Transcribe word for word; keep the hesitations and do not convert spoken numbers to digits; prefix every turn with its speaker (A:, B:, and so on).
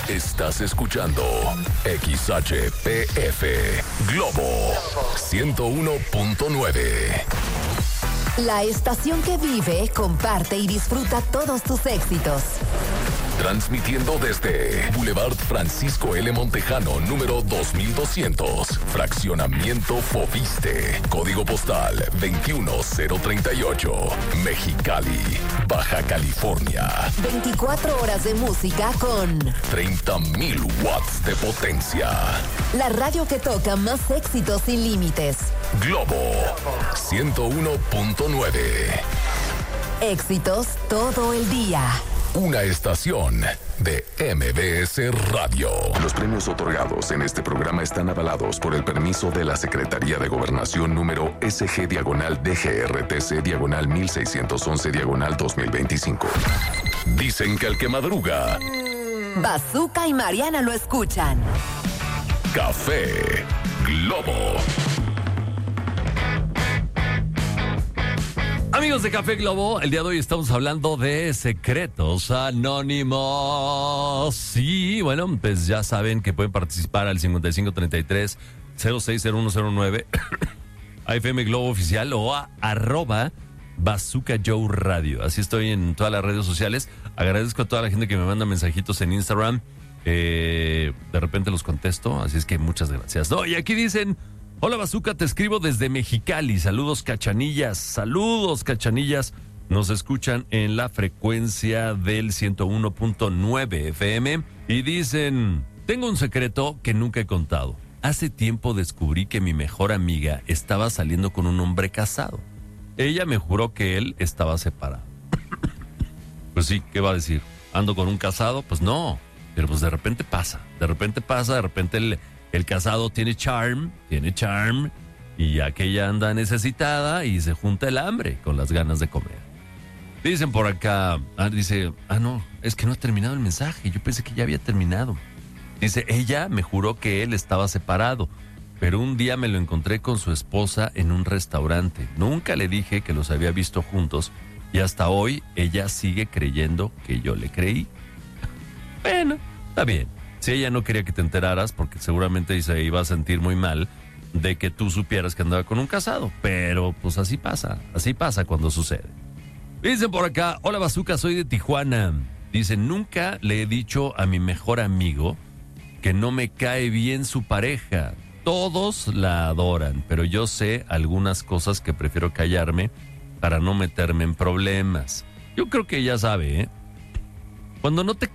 A: Estás escuchando X H P F Globo ciento uno punto nueve.
B: La estación que vive, comparte y disfruta todos tus éxitos.
A: Transmitiendo desde Boulevard Francisco L. Montejano, número dos mil doscientos, Fraccionamiento Foviste, Código Postal veintiuno cero treinta y ocho, Mexicali, Baja California.
B: veinticuatro horas de música con
A: treinta mil watts de potencia.
B: la radio que toca más éxitos sin límites.
A: Globo ciento uno punto nueve.
B: Éxitos todo el día.
A: Una estación de M B S Radio. Los premios otorgados en este programa están avalados por el permiso de la Secretaría de Gobernación número S G diagonal D G R T C diagonal mil seiscientos once diagonal dos mil veinticinco. Dicen que el que madruga...
B: Bazooka y Mariana lo escuchan.
A: Café Globo.
C: Amigos de Café Globo, el día de hoy estamos hablando de secretos anónimos. Sí, bueno, pues ya saben que pueden participar al cincuenta y cinco treinta y tres cero seis cero uno cero nueve a F M Globo Oficial o a arroba Bazooka Joe Radio. Así estoy en todas las redes sociales. Agradezco a toda la gente que me manda mensajitos en Instagram. Eh, de repente los contesto, así es que muchas gracias. No, y aquí dicen... Hola Bazooka, te escribo desde Mexicali. Saludos Cachanillas, saludos Cachanillas. Nos escuchan en la frecuencia del ciento uno punto nueve F M y dicen, tengo un secreto que nunca he contado. Hace tiempo descubrí que mi mejor amiga estaba saliendo con un hombre casado. Ella me juró que él estaba separado. Pues sí, ¿qué va a decir? ¿Ando con un casado? Pues no, pero pues de repente pasa, de repente pasa, de repente el... El casado tiene charm, tiene charm, y aquella anda necesitada y se junta el hambre con las ganas de comer. Dicen por acá, ah, dice, ah no, es que no ha terminado el mensaje, yo pensé que ya había terminado. Dice, ella me juró que él estaba separado, pero un día me lo encontré con su esposa en un restaurante. Nunca le dije que los había visto juntos y hasta hoy ella sigue creyendo que yo le creí. Bueno, está bien. Si ella no quería que te enteraras, porque seguramente se iba a sentir muy mal de que tú supieras que andaba con un casado. Pero pues así pasa, así pasa cuando sucede. Dicen por acá, hola Bazooka, soy de Tijuana. Dicen, nunca le he dicho a mi mejor amigo que no me cae bien su pareja. Todos la adoran, pero yo sé algunas cosas que prefiero callarme para no meterme en problemas. Yo creo que ella sabe, ¿eh? Cuando no te